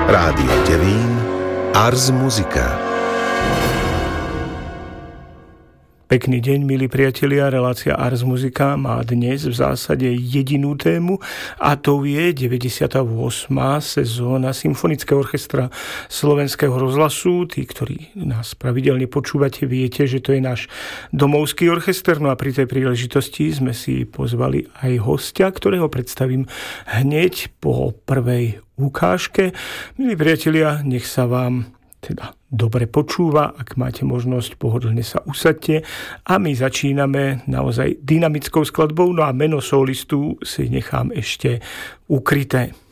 Rádio Devín, Ars Musica. Pekný deň, milí priatelia, relácia Ars Musica má dnes v zásade jedinú tému a to je 98. sezóna Symfonického orchestra Slovenského rozhlasu. Tí, ktorí nás pravidelne počúvate, viete, že to je náš domovský orchester. No a pri tej príležitosti sme si pozvali aj hostia, ktorého predstavím hneď po prvej ukážke. Milí priatelia, nech sa vám teda dobre počúva, ak máte možnosť, pohodlne sa usaďte a my začíname naozaj dynamickou skladbou, no a meno solistu si nechám ešte ukryté.